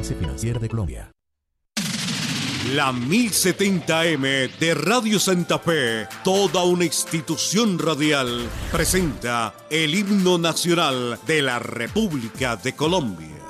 Superintendencia Financiera de Colombia. La 1070M de Radio Santa Fe, toda una institución radial, presenta el himno nacional de la República de Colombia.